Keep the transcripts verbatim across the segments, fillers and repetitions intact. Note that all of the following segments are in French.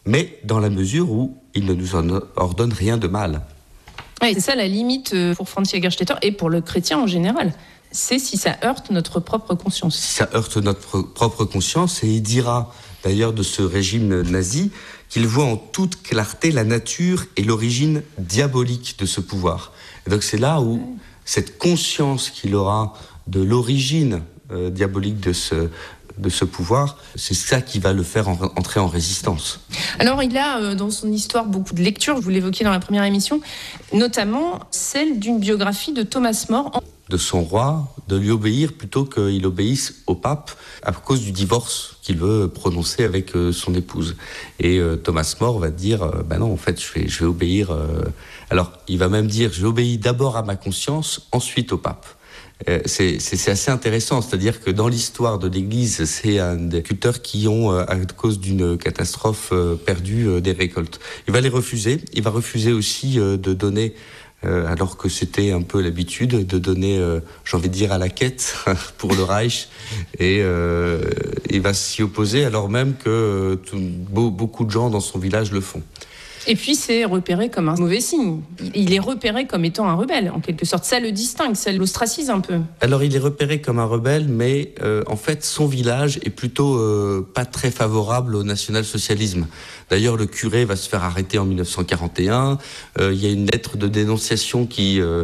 mais dans la mesure où il ne nous en ordonne rien de mal. Oui, c'est ça la limite pour Franz Jägerstätter et pour le chrétien en général. C'est si ça heurte notre propre conscience. Si ça heurte notre propre conscience, et il dira d'ailleurs de ce régime nazi qu'il voit en toute clarté la nature et l'origine diabolique de ce pouvoir. Et donc c'est là où ouais. cette conscience qu'il aura de l'origine euh, diabolique de ce, de ce pouvoir, c'est ça qui va le faire en, entrer en résistance. Alors il a euh, dans son histoire beaucoup de lectures, vous l'évoquiez dans la première émission, notamment celle d'une biographie de Thomas More. En... de son roi, de lui obéir plutôt qu'il obéisse au pape à cause du divorce qu'il veut prononcer avec euh, son épouse. Et euh, Thomas More va dire, euh, ben non, en fait, je vais, je vais obéir... Euh... Alors, il va même dire, j'obéis d'abord à ma conscience, ensuite au pape. Euh, c'est, c'est, c'est assez intéressant, c'est-à-dire que dans l'histoire de l'Église, c'est un des culteurs qui ont, euh, à cause d'une catastrophe, euh, perdu euh, des récoltes. Il va les refuser, il va refuser aussi euh, de donner... Euh, alors que c'était un peu l'habitude de donner, euh, j'ai envie de dire, à la quête pour le Reich, et euh, il va s'y opposer alors même que euh, tout, beau, beaucoup de gens dans son village le font. Et puis c'est repéré comme un mauvais signe. Il est repéré comme étant un rebelle, en quelque sorte. Ça le distingue, ça l'ostracise un peu. Alors il est repéré comme un rebelle, mais euh, en fait son village est plutôt euh, pas très favorable au national-socialisme. D'ailleurs le curé va se faire arrêter en dix-neuf cent quarante et un. Euh, il y a une lettre de dénonciation qui euh,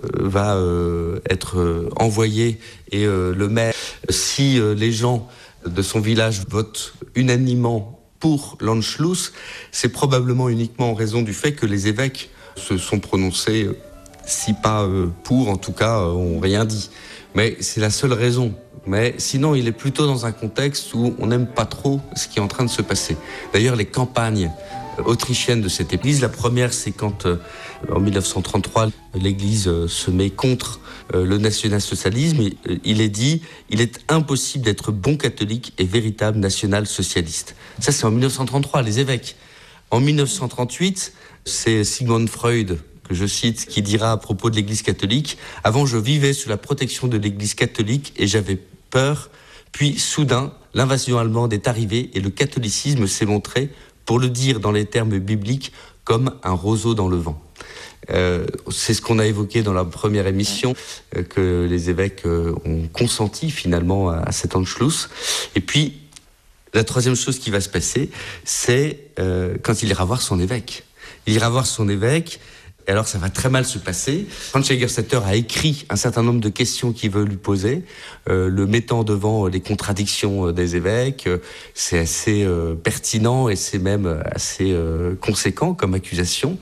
va euh, être euh, envoyée, et euh, le maire, si euh, les gens de son village votent unanimement pour l'Anschluss, c'est probablement uniquement en raison du fait que les évêques se sont prononcés, si pas euh, pour, en tout cas, euh, ont rien dit. Mais c'est la seule raison. Mais sinon, il est plutôt dans un contexte où on n'aime pas trop ce qui est en train de se passer. D'ailleurs, les campagnes autrichiennes de cette église, la première, c'est quand, euh, en dix-neuf cent trente-trois, l'église euh, se met contre euh, le national-socialisme. Et, euh, il est dit, il est impossible d'être bon catholique et véritable national-socialiste. Ça, c'est en dix-neuf cent trente-trois, les évêques. En dix-neuf cent trente-huit, c'est Sigmund Freud, que je cite, qui dira à propos de l'église catholique, « Avant, je vivais sous la protection de l'église catholique et j'avais peur. Puis, soudain, l'invasion allemande est arrivée et le catholicisme s'est montré, pour le dire dans les termes bibliques, comme un roseau dans le vent. Euh, c'est ce qu'on a évoqué dans la première émission, euh, que les évêques euh, ont consenti finalement à, à cet Anschluss. Et puis, la troisième chose qui va se passer, c'est euh, quand il ira voir son évêque. Il ira voir son évêque, et alors ça va très mal se passer. Franz Jägerstätter a écrit un certain nombre de questions qu'il veut lui poser, euh, le mettant devant les contradictions des évêques. C'est assez euh, pertinent et c'est même assez euh, conséquent comme accusation.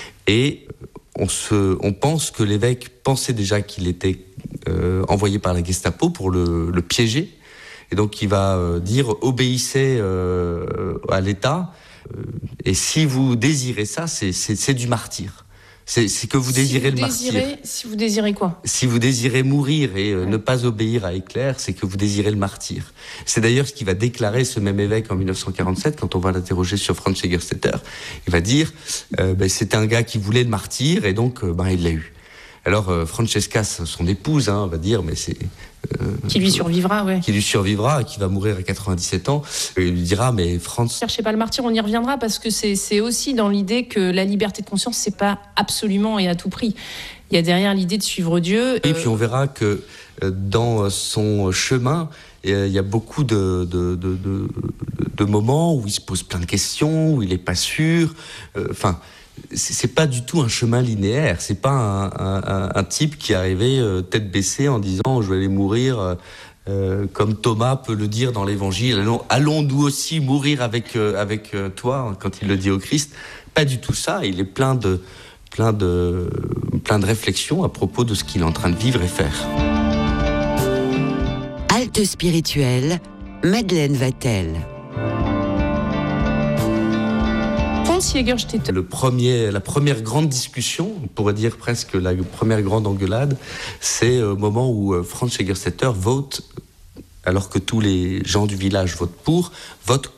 Et on, se, on pense que l'évêque pensait déjà qu'il était euh, envoyé par la Gestapo pour le, le piéger. Et donc il va euh, dire « obéissez euh, à l'État, euh, et si vous désirez ça, c'est, c'est, c'est du martyre. C'est, c'est que vous désirez si vous le désirez, martyre. Si vous désirez quoi ? Si vous désirez mourir et euh, ouais. ne pas obéir à Hitler, c'est que vous désirez le martyre. » C'est d'ailleurs ce qu'il va déclarer ce même évêque en dix-neuf cent quarante-sept, quand on va l'interroger sur Franz Jägerstätter. Il va dire euh, ben, c'était un gars qui voulait le martyr, et donc euh, ben, il l'a eu. Alors euh, Francesca, son épouse, hein, va dire mais c'est... Euh, qui lui survivra, ouais. Qui lui survivra et qui va mourir à quatre-vingt-dix-sept ans. Et il lui dira, mais Franz... Cherchez pas le martyr, on y reviendra, parce que c'est, c'est aussi dans l'idée que la liberté de conscience, c'est pas absolument et à tout prix. Il y a derrière l'idée de suivre Dieu. Et euh... puis on verra que euh, dans son chemin, il y a beaucoup de, de, de, de, de moments où il se pose plein de questions, où il n'est pas sûr. Enfin... Euh, c'est pas du tout un chemin linéaire. C'est pas un, un, un type qui est arrivé euh, tête baissée en disant je vais aller mourir euh, comme Thomas peut le dire dans l'Évangile. Allons, allons nous aussi mourir avec euh, avec euh, toi quand il le dit au Christ. Pas du tout ça. Il est plein de plein de plein de réflexions à propos de ce qu'il est en train de vivre et faire. Halte spirituelle, Madeleine Vatel. Le premier, la première grande discussion, on pourrait dire presque la première grande engueulade, c'est au moment où Franz Jägerstätter vote, alors que tous les gens du village votent pour, vote